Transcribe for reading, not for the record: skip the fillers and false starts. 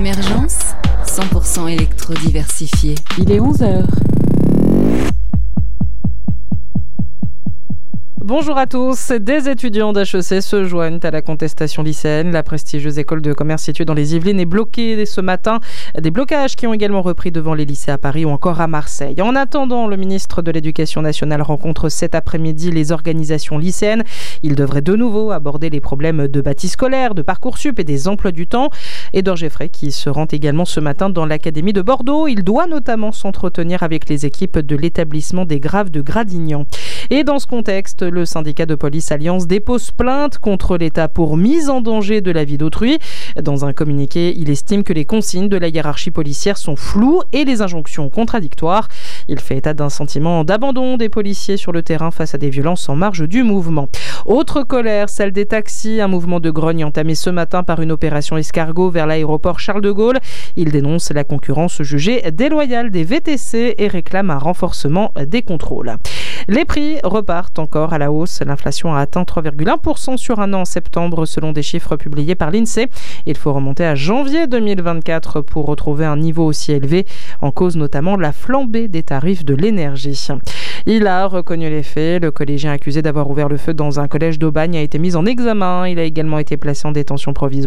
Émergence, 100% électro-diversifié. Il est 11h. Bonjour à tous. Des étudiants d'HEC se joignent à la contestation lycéenne. La prestigieuse école de commerce située dans les Yvelines est bloquée ce matin. Des blocages qui ont également repris devant les lycées à Paris ou encore à Marseille. En attendant, le ministre de l'Éducation nationale rencontre cet après-midi les organisations lycéennes. Il devrait de nouveau aborder les problèmes de bâti scolaire, de Parcoursup et des emplois du temps. Édouard Geffray qui se rend également ce matin dans l'Académie de Bordeaux. Il doit notamment s'entretenir avec les équipes de l'établissement des Graves de Gradignan. Et dans ce contexte, le syndicat de police Alliance dépose plainte contre l'État pour mise en danger de la vie d'autrui. Dans un communiqué, il estime que les consignes de la hiérarchie policière sont floues et les injonctions contradictoires. Il fait état d'un sentiment d'abandon des policiers sur le terrain face à des violences en marge du mouvement. Autre colère, celle des taxis. Un mouvement de grogne entamé ce matin par une opération escargot vers l'aéroport Charles de Gaulle. Il dénonce la concurrence jugée déloyale des VTC et réclame un renforcement des contrôles. Les prix repartent encore à la hausse. L'inflation a atteint 3,1% sur un an en septembre selon des chiffres publiés par l'INSEE. Il faut remonter à janvier 2024 pour retrouver un niveau aussi élevé, en cause notamment la flambée des tarifs de l'énergie. Il a reconnu les faits. Le collégien accusé d'avoir ouvert le feu dans un collège d'Aubagne a été mis en examen. Il a également été placé en détention provisoire.